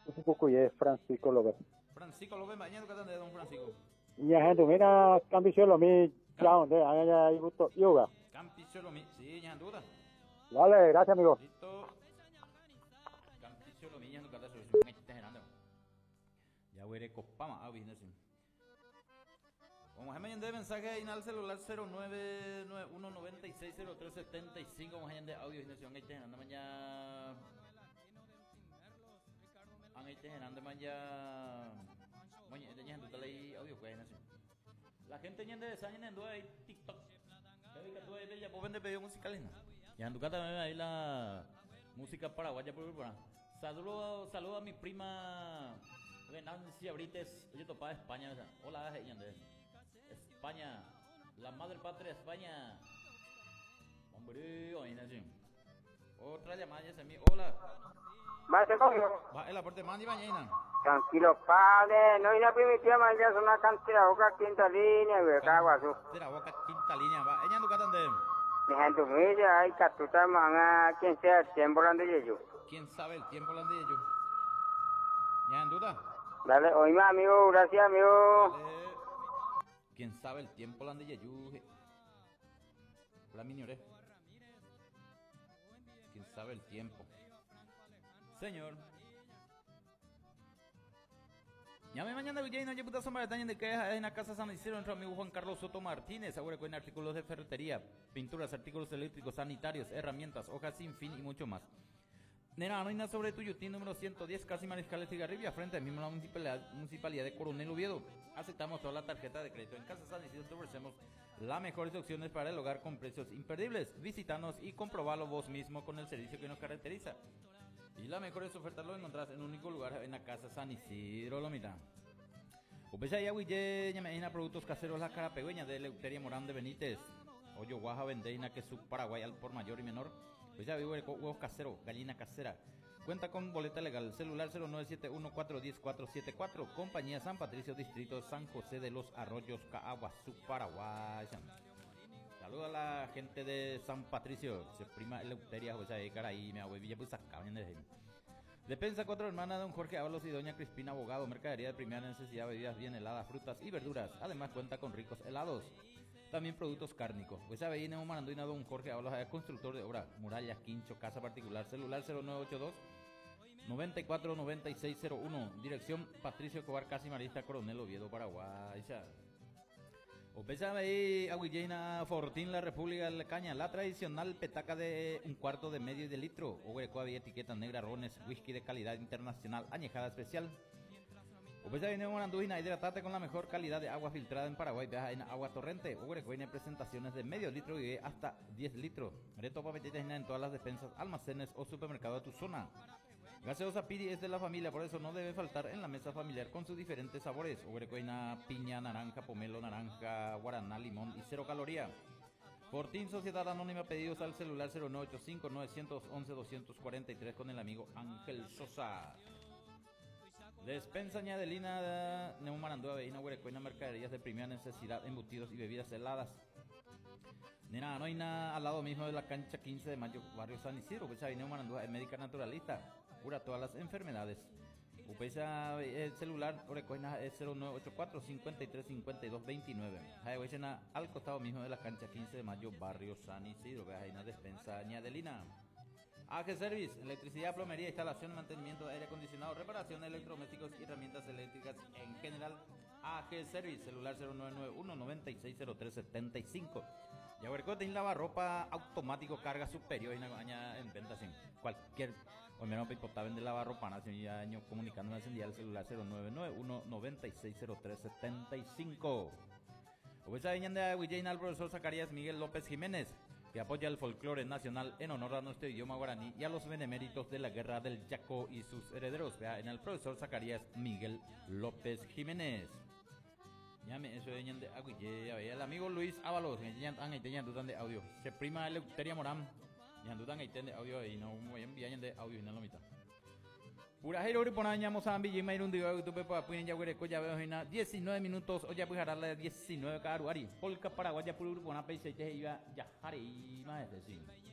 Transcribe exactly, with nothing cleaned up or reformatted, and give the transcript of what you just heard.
Cucuye, Francisco López. Francisco López, mañana que de don Francisco. Y a gente, mira, cambio lo mi, chao, de allá hay gusto, yoga. Campicio lo mi, sí, ya duda. Vale, gracias, amigo. Listo. Campicio lo mi, ya no cada solución que estés generando. Ya voy a ir a copama, ah, business. Como gente de mensaje ahí en el celular cero nueve nueve uno nueve seis cero tres siete cinco, como gente de audio business, que estés generando mañana. Ang estés generando mañana. Mañana tenía gente de audio pues así. La gente ñende de San en ahí TikTok. Que que tú ahí ya pueden pedir musical ¿no? Ya en tu casa ahí la música paraguaya por por. Saludo saludo a mi prima Venancia Brites, oye topa de España, o sea, hola ñende. España, la madre patria España. Hombre, oye así. Otra llamada ya se me hola. Va, te cogió. Va en la parte mandi mañana. Tranquilo, padre. No hay una primitiva mañana, es una cantera boca quinta línea, güey, caguazo. De la boca quinta línea, va. Ella no catan de. Mi gente humilla, hay catuta manga, quien sea, el tiempo la de yo. ¿Quién sabe el tiempo la de ellos? ¿Ya en duda? Dale, oíme, amigo, gracias, amigo. Dale. ¿Quién sabe el tiempo la de ellos? La miñoré. ¿Quién sabe el tiempo? Señor. Llame mañana Villena, ya puta sombra de que es en la casa San Isidro, nuestro amigo Juan Carlos Soto Martínez. Ahora con artículos de ferretería, pinturas, artículos eléctricos, sanitarios, herramientas, hojas sin fin y mucho más. Nena, no hay nada sobre tu yutín número ciento diez, casi Mariscal Estigarribia, frente al mismo la municipalidad, municipalidad de Coronel Oviedo. Aceptamos toda la tarjeta de crédito. En Casa San Isidro te ofrecemos las mejores opciones para el hogar con precios imperdibles. Visítanos y comprobalo vos mismo con el servicio que nos caracteriza. Y las mejores ofertas lo encontrás en un único lugar en la Casa San Isidro, lo mira. Upesa ya huille, ya me imagina productos caseros la cara pegüeña de Eleuteria Morán de Benítez. Oyo guaja vendeina que su Paraguay al por mayor y menor. Pues ya vivo huevos caseros, gallina casera. Cuenta con boleta legal, celular cero nueve siete uno cuatro uno cero cuatro siete cuatro. Compañía San Patricio, Distrito San José de los Arroyos, Caaguazú, Paraguay. Saludos a la gente de San Patricio, se prima Eleuteria, José de Caraí, me abuelilla pues sacaban de Despensa Cuatro Hermanas, don Jorge Ábalos y doña Crispina Abogado, mercadería de primera necesidad, bebidas bien heladas, frutas y verduras. Además cuenta con ricos helados. También productos cárnicos. Pues a en Maranduina, don Jorge Ábalos, es constructor de obra, murallas, quincho, casa particular, celular cero nueve ocho dos noventa y cuatro noventa y seis cero uno. Dirección Patricio Cobar, Casi Marista, Coronel Oviedo, Paraguay. O pesa ahí Aguillena Fortín, la República de la Caña, la tradicional petaca de un cuarto de medio y de litro. O había etiqueta negra, rones, whisky de calidad internacional, añejada especial. O pesa viene una anduina, hidratate con la mejor calidad de agua filtrada en Paraguay, viaja en agua torrente. O tiene presentaciones de medio litro y hasta diez litros. Reto papetitas en todas las despensas, almacenes o supermercados de tu zona. Gaseosa Piri es de la familia, por eso no debe faltar en la mesa familiar con sus diferentes sabores. Obrecuena, piña, naranja, pomelo, naranja, guaraná, limón y cero caloría. Fortín Sociedad Anónima, pedidos al celular cero nueve ocho cinco nueve once dos cuatro tres con el amigo Ángel Sosa. Despensa Ñadelina, Neumarandúa, Veína, Obrecuena, mercaderías de primera necesidad, embutidos y bebidas heladas. Nena, no hay nada al lado mismo de la cancha quince de mayo, barrio San Isidro. Pues ahí Neumarandúa es médica naturalista. Cura todas las enfermedades. Upesa el celular Orecoina es cero nueve ocho cuatro cinco tres cinco dos dos nueve. Jaiwechena al costado mismo de la cancha quince de mayo, barrio San Isidro. Vea ahí una despensa Ñadelina. A G Service, electricidad, plomería, instalación, mantenimiento de aire acondicionado, reparación de electrodomésticos y herramientas eléctricas en general. A G Service, celular cero nueve nueve uno noventa y seis cero tres setenta y cinco. Y ahora tiene lavarropa automático, carga superior y una en venta sin cualquier. Hoy me no me importa vender lavarropa, nación ya año comunicándome encendida el celular cero nueve nueve uno noventa y seis cero tres setenta y cinco. Hoy se vienen de Huilleina al profesor Zacarías Miguel López Jiménez, que apoya el folclore nacional en honor a nuestro idioma guaraní y a los beneméritos de la guerra del Yaco y sus herederos. Vea en el profesor Zacarías Miguel López Jiménez. Llame eso de ñande aguille, el amigo Luis Ábalos, han dudan de audio. Se prima Eleuteria Morán, y dudan de audio y no voy a enviar de audio y no lo mitad. Pura hero y ponañamos a Ambilla y Mayrun de YouTube para pueden ya ver ya veo en diecinueve minutos o ya pues darle diecinueve caruari. Polka Paraguaya pura urbana paisaje iba ya haré más de sí.